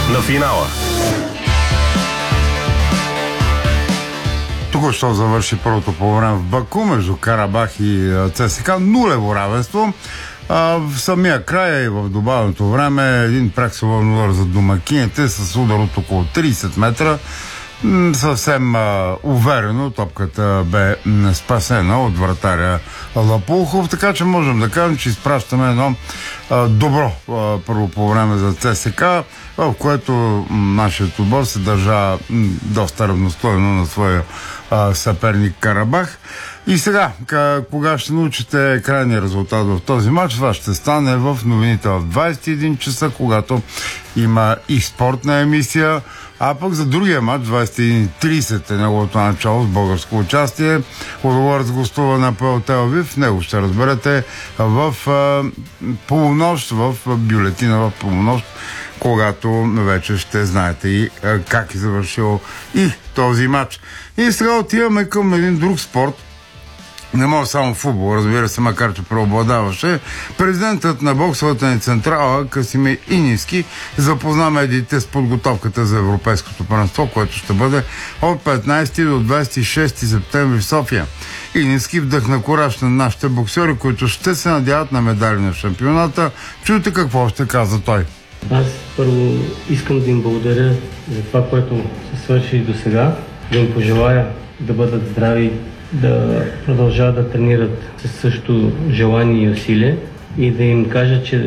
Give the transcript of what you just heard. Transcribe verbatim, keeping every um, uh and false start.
на финала. Току-що завърши първото по време в Баку между Карабах и ЦСКА. Нулево равенство. А, в самия край и в добавеното време един прак свободен удар за домакините с удар от около трийсет метра. М- съвсем а, уверено топката бе м- спасена от вратаря Лапулхов, така че можем да кажем, че изпращаме едно а, добро а, първо по време за ЦСКА, в което м- нашият отбор се държа м- доста равностойно на своя а, съперник Карабах. И сега, кога ще научите крайния резултат в този матч, това ще стане в новините в двайсет и един часа, когато има и спортна емисия, а пък за другия матч, двайсет и един и трийсет е неговото начало с българско участие. Лудогорец гостува на ПЛ Тел Авив, него ще разберете в а, полунощ, в бюлетина в полунощ, когато вече ще знаете и а, как е завършил и този матч. И сега отиваме към един друг спорт. Не може само футбол, разбира се, макар че преобладаваше. Президентът на боксовата ни централа Касимир Инински запозна медиите с подготовката за Европейското първенство, което ще бъде от петнайсети до двайсет и шести септември в София. Инински вдъхна кураж на нашите боксери, които ще се надяват на медали на шампионата. Чуйте какво ще каза той. Аз първо искам да им благодаря за това, което са свършили до сега, да им пожелая да бъдат здрави, да продължават да тренират със същото желание и усилие и да им кажа, че